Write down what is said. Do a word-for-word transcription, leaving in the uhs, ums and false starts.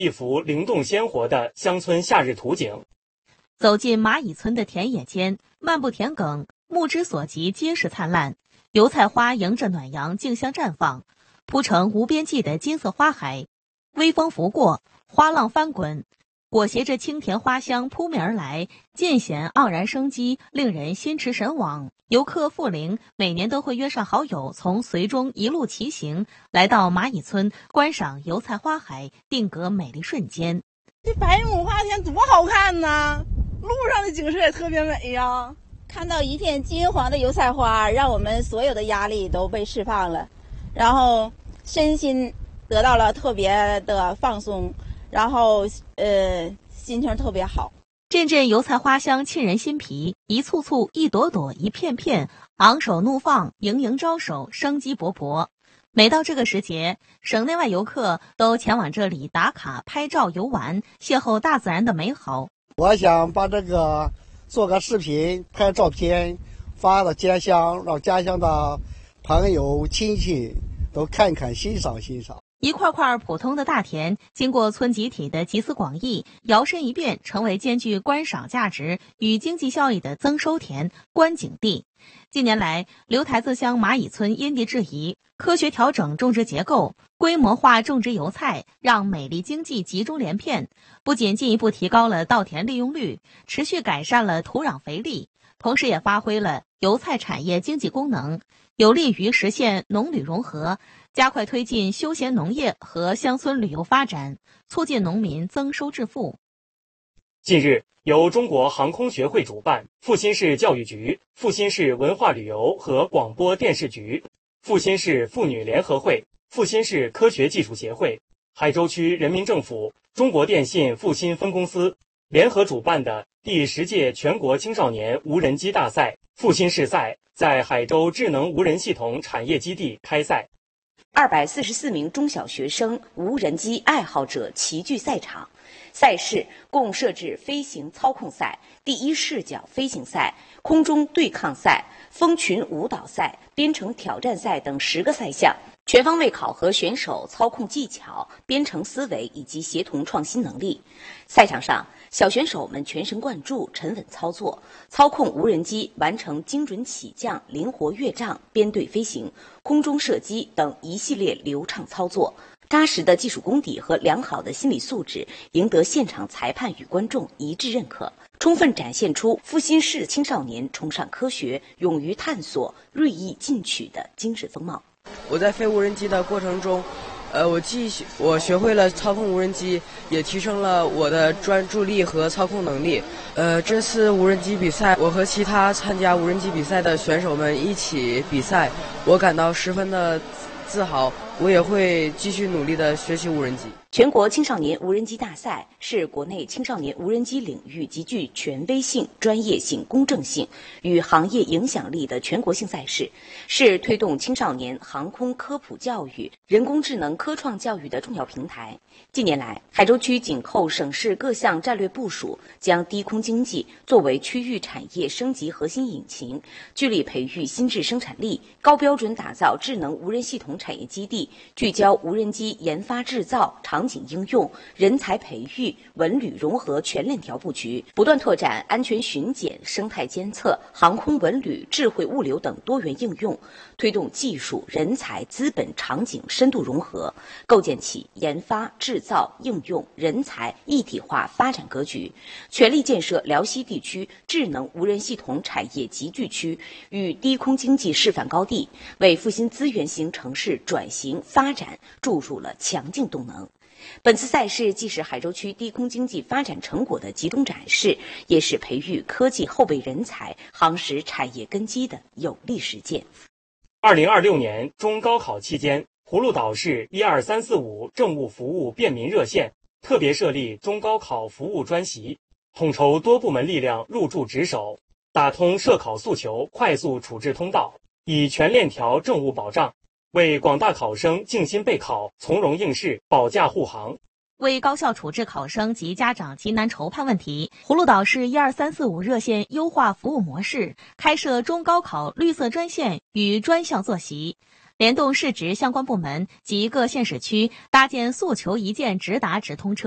一幅灵动鲜活的乡村夏日图景。 走进蚂蚁村的田野间，漫步田埂，目之所及皆是灿烂，油菜花迎着暖阳竞相绽放，铺成无边际的金色花海。微风拂过，花浪翻滚，裹挟着清甜花香扑面而来，尽显盎然生机，令人心驰神往。游客傅玲每年都会约上好友，从绥中一路骑行，来到蚂蚁村观赏油菜花海，定格美丽瞬间。 这百亩花田多好看呐！路上的景色也特别美呀。 看到一片金黄的油菜花，让我们所有的压力都被释放了，然后身心得到了特别的放松，然后呃心情特别好。 阵阵油菜花香沁人心脾，一簇簇，一朵朵，一片片，昂首怒放，盈盈招手，生机勃勃。每到这个时节，省内外游客都前往这里打卡、拍照、游玩，邂逅大自然的美好。 我想把这个做个视频、拍照片，发到家乡，让家乡的朋友、亲戚都看看、欣赏欣赏。 一块块普通的大田，经过村集体的集思广益，摇身一变成为兼具观赏价值与经济效益的增收田、观景地。近年来，刘台子乡蚂蚁村因地制宜，科学调整种植结构，规模化种植油菜，让美丽经济集中连片，不仅进一步提高了稻田利用率，持续改善了土壤肥力，同时也发挥了油菜产业经济功能，有利于实现农旅融合，加快推进休闲农业和乡村旅游发展，促进农民增收致富。 近日，由中国航空学会主办，阜新市教育局、阜新市文化旅游和广播电视局、阜新市妇女联合会、阜新市科学技术协会、海州区人民政府、中国电信阜新分公司联合主办的第十届全国青少年无人机大赛阜新市赛在海州智能无人系统产业基地开赛。 二百四十四名中小学生、无人机爱好者齐聚赛场。赛事共设置飞行操控赛、第一视角飞行赛、空中对抗赛、蜂群舞蹈赛、编程挑战赛等十个赛项，全方位考核选手操控技巧、编程思维以及协同创新能力。赛场上，小选手们全神贯注、沉稳操作，操控无人机完成精准起降、灵活越障、编队飞行、空中射击等一系列流畅操作。扎实的技术功底和良好的心理素质赢得现场裁判与观众一致认可，充分展现出阜新市青少年崇尚科学、勇于探索、锐意进取的精神风貌。 我在飞无人机的过程中，呃，我既我学会了操控无人机，也提升了我的专注力和操控能力。呃，这次无人机比赛，我和其他参加无人机比赛的选手们一起比赛，我感到十分的自豪，我也会继续努力地学习无人机。 全国青少年无人机大赛是国内青少年无人机领域极具权威性、专业性、公正性与行业影响力的全国性赛事，是推动青少年航空科普教育、人工智能科创教育的重要平台。近年来，海州区紧扣省市各项战略部署，将低空经济作为区域产业升级核心引擎，聚力培育新质生产力，高标准打造智能无人系统产业基地，聚焦无人机研发制造、场景应用、人才培育、文旅融合全链条布局，不断拓展安全巡检、生态监测、航空文旅、智慧物流等多元应用，推动技术、人才、资本、场景深度融合，构建起研发、制造、应用、人才一体化发展格局，全力建设辽西地区智能无人系统产业集聚区与低空经济示范高地，为阜新资源型城市转型发展注入了强劲动能。本次赛事既是海州区低空经济发展成果的集中展示，也是培育科技后备人才、夯实产业根基的有力实践。 二零二六年中高考期间，葫芦岛市一二三四五政务服务便民热线特别设立中高考服务专席，统筹多部门力量入驻值守，打通涉考诉求快速处置通道，以全链条政务保障，为广大考生静心备考、从容应试保驾护航。 为高效处置考生及家长急难愁盼问题，葫芦岛市一二三四五热线优化服务模式，开设中高考绿色专线与专项坐席，联动市直相关部门及各县市区，搭建诉求一键直达直通车。